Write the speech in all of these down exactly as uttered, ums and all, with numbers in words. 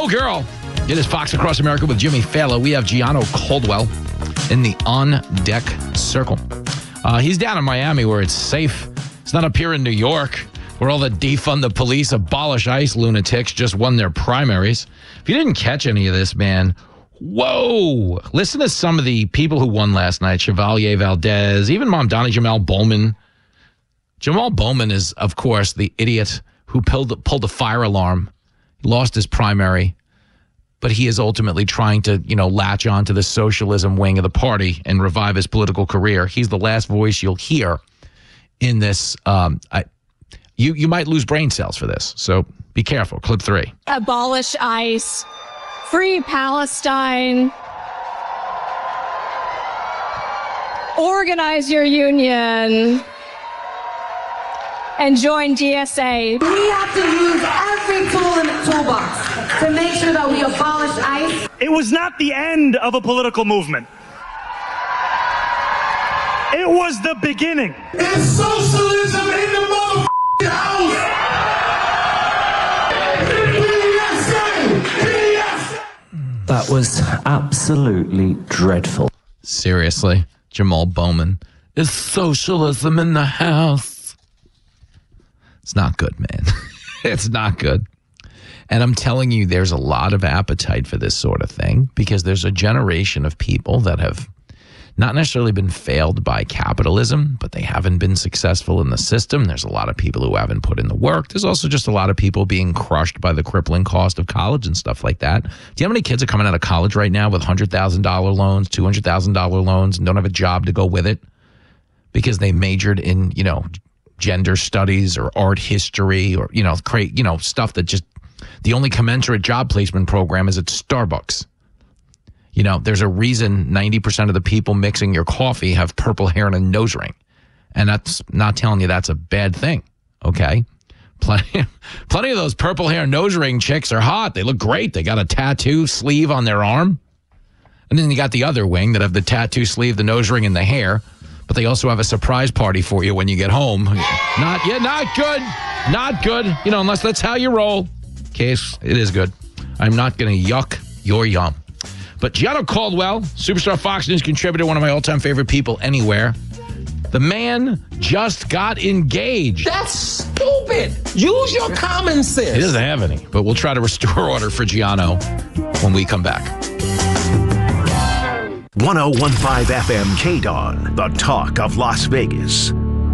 Go Girl. It is Fox Across America with Jimmy Fallon. We have Gianno Caldwell in the on-deck circle. Uh, he's down in Miami where it's safe. It's not up here in New York where all the defund the police, abolish ICE lunatics just won their primaries. If you didn't catch any of this, man, whoa. Listen to some of the people who won last night. Chevalier Valdez, even Mamdani Jamal Bowman. Jamal Bowman is, of course, the idiot who pulled, pulled the fire alarm. He lost his primary. But he is ultimately trying to, you know, latch on to the socialism wing of the party and revive his political career. He's the last voice you'll hear in this. Um, I, you you might lose brain cells for this, so be careful. Clip three. Abolish ICE, free Palestine, organize your union, and join G S A. We have to use every tool in the toolbox to make sure that we abolish ICE. It was not the end of a political movement. It was the beginning. It's socialism in the motherfucking house. P S A! P S A! That was absolutely dreadful. Seriously, Jamal Bowman. Is socialism in the house? It's not good, man. It's not good. And I'm telling you, there's a lot of appetite for this sort of thing because there's a generation of people that have not necessarily been failed by capitalism, but they haven't been successful in the system. There's a lot of people who haven't put in the work. There's also just a lot of people being crushed by the crippling cost of college and stuff like that. Do you know how many kids are coming out of college right now with one hundred thousand dollars loans, two hundred thousand dollars loans, and don't have a job to go with it because they majored in, you know, gender studies or art history or, you know, create, you know, stuff that just, the only commensurate job placement program is at Starbucks. You know, there's a reason ninety percent of the people mixing your coffee have purple hair and a nose ring. And that's not telling you that's a bad thing, okay? Plenty, plenty of those purple hair nose ring chicks are hot. They look great. They got a tattoo sleeve on their arm. And then you got the other wing that have the tattoo sleeve, the nose ring, and the hair. But they also have a surprise party for you when you get home. Not, yeah, not good. Not good. You know, unless that's how you roll. Case, it is good. I'm not going to yuck your yum. But Gianno Caldwell, superstar Fox News contributor, one of my all-time favorite people anywhere. The man just got engaged. That's stupid. Use your common sense. He doesn't have any, but we'll try to restore order for Gianno when we come back. one oh one point five F M K-Dawn, the talk of Las Vegas.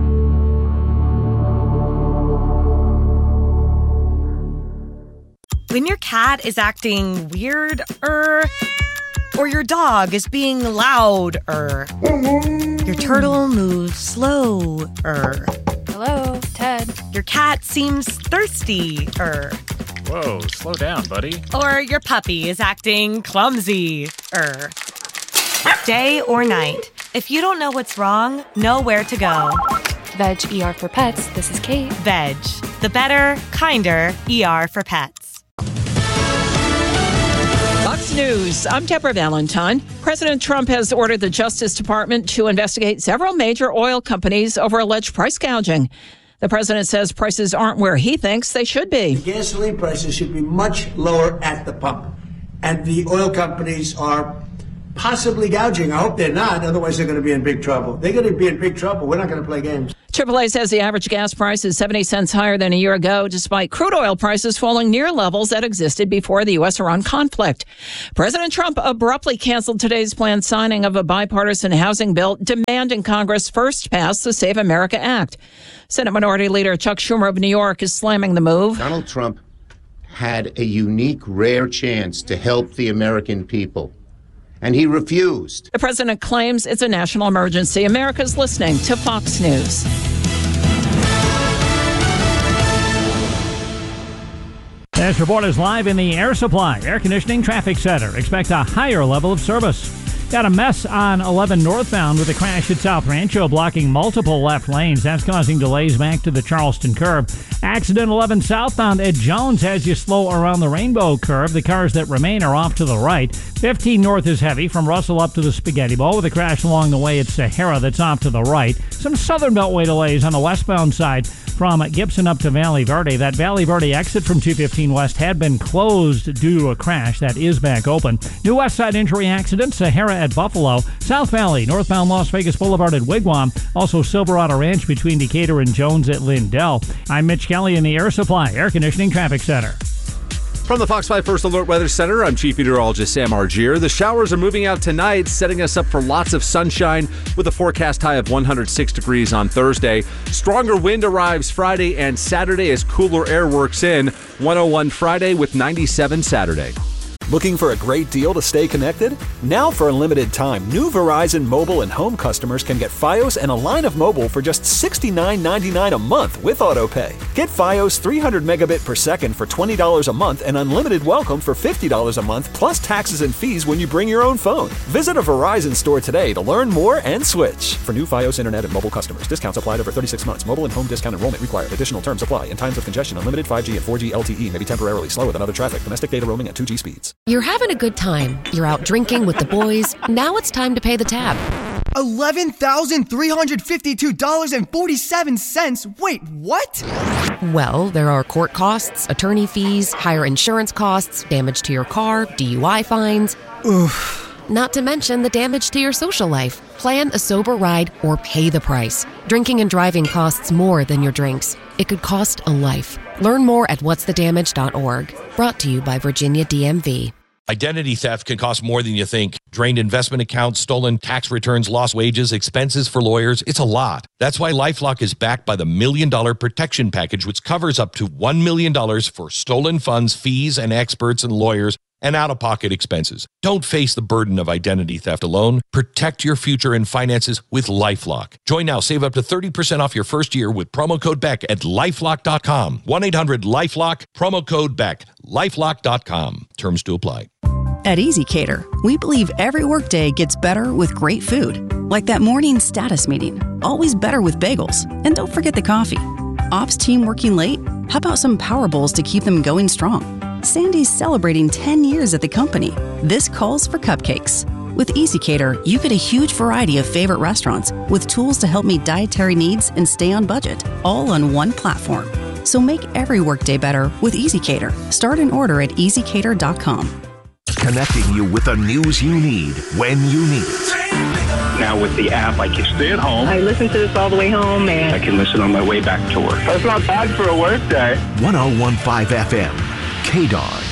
When your cat is acting weird-er, or your dog is being loud-er, your turtle moves slow-er. Hello, Ted. Your cat seems thirsty-er. Whoa, slow down, buddy. Or your puppy is acting clumsy-er. Day or night, if you don't know what's wrong, know where to go. Veg E R for Pets. This is Kate. Veg, the better, kinder E R for pets. Fox News, I'm Deborah Valentine. President Trump has ordered the Justice Department to investigate several major oil companies over alleged price gouging. The president says prices aren't where he thinks they should be. The gasoline prices should be much lower at the pump. And the oil companies are possibly gouging. I hope they're not. Otherwise, they're going to be in big trouble. They're going to be in big trouble. We're not going to play games. triple A says the average gas price is seventy cents higher than a year ago, despite crude oil prices falling near levels that existed before the U S Iran conflict. President Trump abruptly canceled today's planned signing of a bipartisan housing bill demanding Congress first pass the Save America Act. Senate Minority Leader Chuck Schumer of New York is slamming the move. Donald Trump had a unique, rare chance to help the American people, and he refused. The president claims it's a national emergency. America's listening to Fox News. As reporters live in the Air Supply Air Conditioning Traffic Center. Expect a higher level of service. Got a mess on eleven northbound with a crash at South Rancho blocking multiple left lanes. That's causing delays back to the Charleston curve. Accident eleven southbound at Jones has you slow around the Rainbow curve. The cars that remain are off to the right. fifteen north is heavy from Russell up to the Spaghetti Bowl with a crash along the way at Sahara that's off to the right. Some southern beltway delays on the westbound side from Gibson up to Valley Verde. That Valley Verde exit from two fifteen West had been closed due to a crash. That is back open. New West Side injury accident, Sahara at Buffalo. South Valley, northbound Las Vegas Boulevard at Wigwam. Also Silverado Ranch between Decatur and Jones at Lindell. I'm Mitch Kelly in the Air Supply Air Conditioning Traffic Center. From the Fox five First Alert Weather Center, I'm Chief Meteorologist Sam Argier. The showers are moving out tonight, setting us up for lots of sunshine with a forecast high of one hundred six degrees on Thursday. Stronger wind arrives Friday and Saturday as cooler air works in. one oh one Friday with ninety-seven Saturday. Looking for a great deal to stay connected? Now for a limited time, new Verizon mobile and home customers can get Fios and a line of mobile for just sixty-nine ninety-nine a month with AutoPay. Get Fios three hundred megabit per second for twenty dollars a month and unlimited welcome for fifty dollars a month plus taxes and fees when you bring your own phone. Visit a Verizon store today to learn more and switch. For new Fios internet and mobile customers, discounts applied over thirty-six months. Mobile and home discount enrollment required. Additional terms apply. In times of congestion, unlimited five G and four G L T E may be temporarily slower than other traffic. Domestic data roaming at two G speeds. You're having a good time. You're out drinking with the boys. Now it's time to pay the tab. eleven thousand three hundred fifty-two dollars and forty-seven cents. Wait, what? Well, there are court costs, attorney fees, higher insurance costs, damage to your car, D U I fines. Oof. Not to mention the damage to your social life. Plan a sober ride or pay the price. Drinking and driving costs more than your drinks. It could cost a life. Learn more at whats the damage dot org. Brought to you by Virginia D M V. Identity theft can cost more than you think. Drained investment accounts, stolen tax returns, lost wages, expenses for lawyers. It's a lot. That's why LifeLock is backed by the Million Dollar Protection Package, which covers up to one million dollars for stolen funds, fees, and experts and lawyers, and out-of-pocket expenses. Don't face the burden of identity theft alone. Protect your future and finances with LifeLock. Join now. Save up to thirty percent off your first year with promo code Beck at lifelock dot com. one eight hundred lifelock, promo code Beck, lifelock dot com. Terms to apply. At EasyCater, we believe every workday gets better with great food. Like that morning status meeting. Always better with bagels. And don't forget the coffee. Ops team working late? How about some Power Bowls to keep them going strong? Sandy's celebrating ten years at the company. This calls for cupcakes. With EasyCater, you get a huge variety of favorite restaurants with tools to help meet dietary needs and stay on budget, all on one platform. So make every workday better with EasyCater. Start an order at easy cater dot com. Connecting you with the news you need when you need it. Now with the app, I can stay at home. I listen to this all the way home, and I can listen on my way back to work. That's not bad for a work day. one oh one point five F M, K D O N.